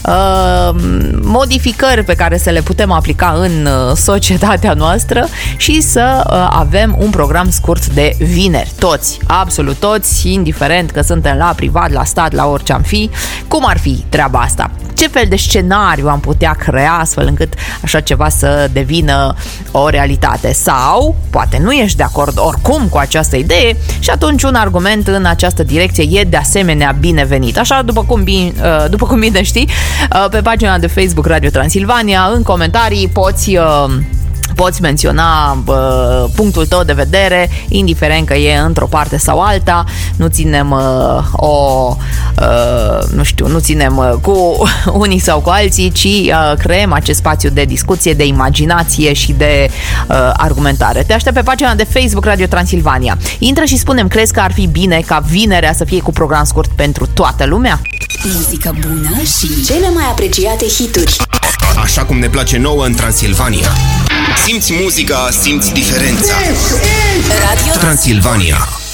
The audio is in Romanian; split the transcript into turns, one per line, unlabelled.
modificări pe care să le putem aplica în societatea noastră și să avem un program scurt de vineri. Toți, absolut toți, indiferent că suntem la privat, la stat, la orice am fi, cum ar fi treaba asta? Ce fel de scenariu am putea crea astfel încât așa ceva să devină o realitate? Sau, poate nu ești de acord oricum cu această idee și atunci un argument în această direcție e de asemenea binevenit. Așa, după cum bine știi, pe pagina de Facebook Radio Transilvania, în comentarii poți menționa punctul tău de vedere, indiferent că e într-o parte sau alta. Nu ținem nu ținem cu unii sau cu alții, ci creăm acest spațiu de discuție, de imaginație și de argumentare. Te aștept pe pagina de Facebook Radio Transilvania. Intră și spune-mi, crezi că ar fi bine ca vinerea să fie cu program scurt pentru toată lumea?
Muzică bună și cele mai apreciate hituri.
Așa cum ne place nouă în Transilvania. Simți muzica, simți diferența.
Radio
Transilvania.